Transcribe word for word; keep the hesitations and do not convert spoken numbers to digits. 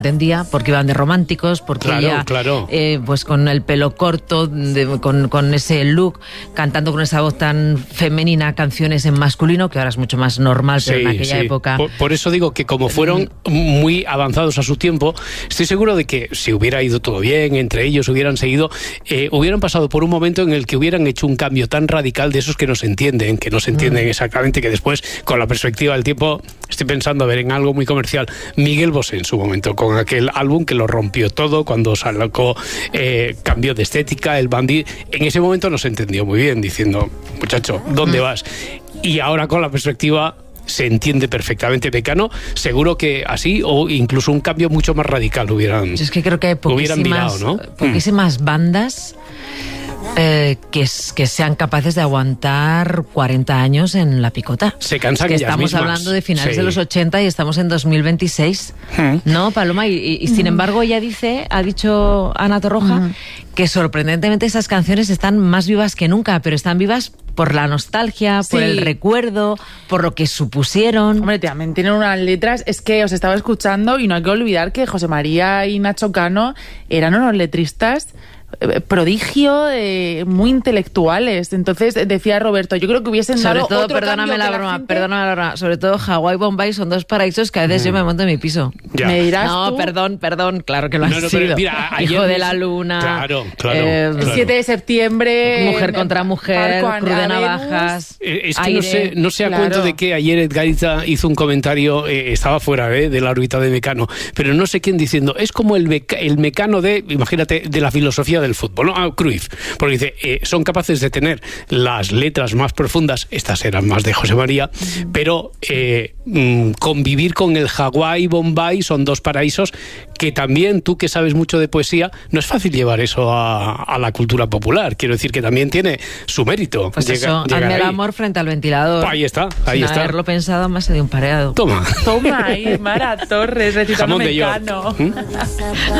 entendía, porque iban de románticos, porque claro, ella, claro. Eh, pues con el pelo corto, de, con, con ese look, cantando con esa voz tan femenina canciones en masculino, que ahora es mucho más normal, pero sí, en aquella sí. época... Por, por eso digo que como fueron muy avanzados a su tiempo, estoy seguro de que si hubiera ido todo bien, entre ellos hubieran seguido, eh, hubieran pasado por un momento en el que hubieran hecho un cambio tan radical de esos que no se entienden, que no se entienden mm. exactamente, que después, con la perspectiva del tiempo, estoy pensando a ver en algo muy comercial. Miguel Bosé en su momento, con aquel álbum que lo rompió todo, cuando sacó, eh, cambió de estética, el Bandit, en ese momento no se entendió muy bien, diciendo, muchacho, ¿dónde vas? Y ahora con la perspectiva se entiende perfectamente. Mecano, seguro que así, o incluso un cambio mucho más radical hubieran, Yo es que creo que hay poquísimas, mirado, ¿no? poquísimas mm. bandas Eh, que, que sean capaces de aguantar cuarenta años en la picota. Se cansan que ellas estamos mismas. hablando de finales sí. de los ochenta y estamos en dos mil veintiséis. ¿Mm? ¿No, Paloma? Y, y, y sin embargo ella dice, ha dicho Ana Torroja, ¿Mm? que sorprendentemente esas canciones están más vivas que nunca, pero están vivas por la nostalgia, sí. por el recuerdo, por lo que supusieron. Hombre, también tienen unas letras, es que os estaba escuchando y no hay que olvidar que José María y Nacho Cano eran unos letristas prodigio, eh, muy intelectuales. Entonces decía Roberto, yo creo que hubiesen sobre dado todo, otro perdóname la, la broma, gente... perdóname la broma, sobre todo Hawái y Bombay son dos paraísos que a veces mm. yo me monto en mi piso. Ya. ¿Me dirás No, tú? perdón, perdón, claro que lo no, has no, sido. pero mira, ayer Hijo de mis... la luna, claro, claro, eh, claro. siete de septiembre, Mujer contra mujer, Marco Cruz de Venus. Navajas. Eh, es que aire, no sé, no sé a claro. cuento de que ayer Edgarita hizo un comentario, eh, estaba fuera eh, de la órbita de Mecano, pero no sé quién diciendo, es como el, beca, el Mecano de, imagínate, de la filosofía del fútbol, ¿no? Ah, Cruyff, porque dice, eh, son capaces de tener las letras más profundas, estas eran más de José María, mm. pero eh, mm, convivir con el Hawái y Bombay son dos paraísos que también, tú que sabes mucho de poesía, no es fácil llevar eso a, a la cultura popular. Quiero decir que también tiene su mérito. Pues Llega, eso, hazme el amor frente al ventilador. Ahí está, ahí Sin está. haberlo pensado, más de un pareado. Toma. Toma ahí, Mara Torres, recitando Jamón de York. Mecano. ¿Mm?